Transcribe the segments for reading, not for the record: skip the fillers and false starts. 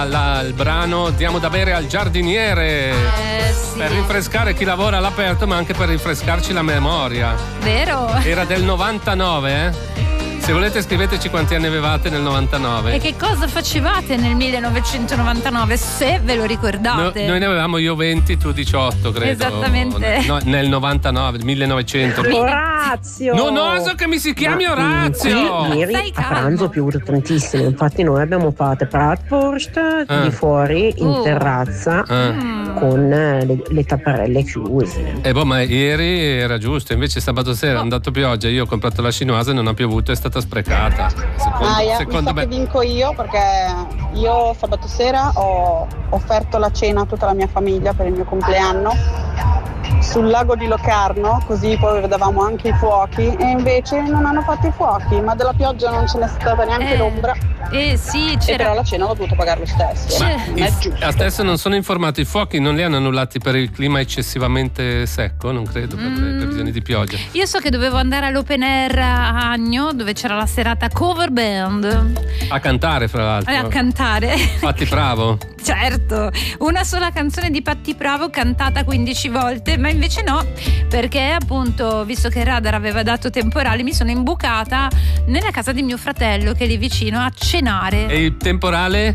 Il brano Diamo da bere al giardiniere, sì. Per rinfrescare chi lavora all'aperto, ma anche per rinfrescarci la memoria. Vero? Era del 99, eh? Se volete scriveteci quanti anni avevate nel 99. E che cosa facevate nel 1999, se ve lo ricordate? Noi ne avevamo, io 20, tu 18, credo. Esattamente. No, nel 99, 1900. Orazio! Non oso che mi si chiami Orazio! Qui ieri a pranzo ho piovuto tantissimo, infatti noi abbiamo fatto bratwurst di fuori in terrazza con le tapparelle chiuse. Ma ieri era giusto, invece sabato sera è andato pioggia, io ho comprato la chinoise e non ha piovuto, è stata sprecata. Secondo me che vinco io, perché io sabato sera ho offerto la cena a tutta la mia famiglia per il mio compleanno sul lago di Locarno, così poi vedevamo anche i fuochi, e invece non hanno fatto i fuochi, ma della pioggia non ce n'è stata neanche l'ombra. Sì, e però la cena l'ho dovuto pagare lo stesso. È giusto. Adesso non sono informato, i fuochi non li hanno annullati per il clima eccessivamente secco, non credo, per le previsioni di pioggia. Io so che dovevo andare all'open air a Agno, dove c'era la serata cover band. A cantare, fra l'altro. A cantare. Patti Bravo. Certo, una sola canzone di Patti Bravo cantata 15 volte, ma invece no, perché appunto, visto che il radar aveva dato temporale, mi sono imbucata nella casa di mio fratello, che è lì vicino, a cenare. E il temporale?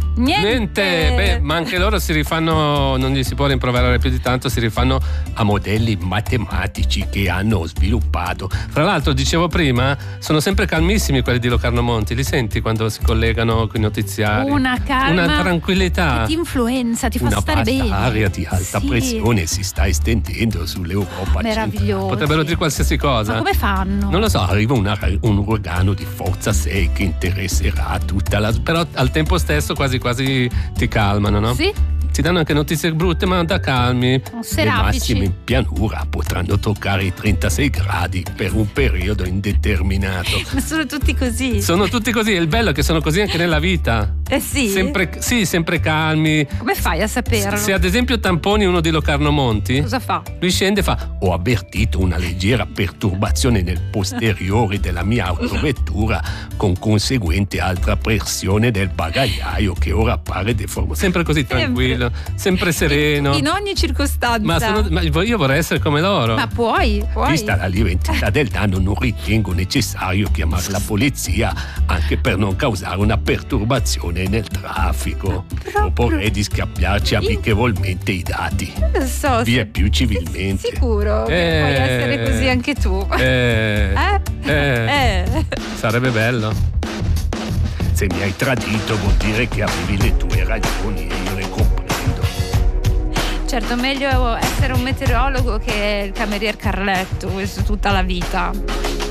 Niente. Ma anche loro si rifanno, non gli si può rimproverare più di tanto, si rifanno a modelli matematici che hanno sviluppato. Fra l'altro, dicevo prima, sono sempre calmissimi quelli di Locarno Monti, li senti quando si collegano con i notiziari? Una calma, una tranquillità, che ti influenza, ti fa stare bene. Una area di alta pressione si sta estendendo sull'Europa. Meraviglioso. Potrebbero dire qualsiasi cosa. Ma come fanno? Non lo so, arriva un uragano di forza 6 che interesserà tutta la... però al tempo stesso quasi quasi ti calmano, no? Sì. Ti danno anche notizie brutte, ma da calmi. Serafici. Le massime in pianura potranno toccare i 36 gradi per un periodo indeterminato. Ma sono tutti così. Sono tutti così, e il bello è che sono così anche nella vita. Sì? Sempre calmi. Come fai a saperlo? Se ad esempio tamponi uno di Locarno Monti, cosa fa? Lui scende e fa: ho avvertito una leggera perturbazione nel posteriore della mia autovettura, con conseguente altra pressione del bagagliaio che ora appare deformato. Sempre così tranquillo. Sempre sereno. In ogni circostanza. Ma io vorrei essere come loro. Ma puoi. Vista la lieve entità del danno, non ritengo necessario chiamare la polizia, anche per non causare una perturbazione nel traffico. Proporrei di scambiarci amichevolmente i dati. Non so. Via più civilmente. Sicuro che puoi essere così anche tu. Sarebbe bello. Se mi hai tradito vuol dire che avevi le tue ragioni e io le comprendo. Certo, meglio essere un meteorologo che il camerier Carletto, questo tutta la vita.